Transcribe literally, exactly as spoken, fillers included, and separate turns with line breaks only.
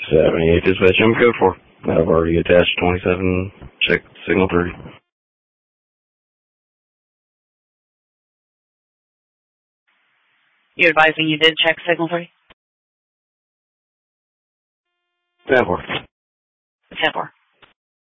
seventy-eight dispatch, I'm code four. I've already attached twenty-seven, check signal three.
You advising you did check signal three?
ten four.
ten four.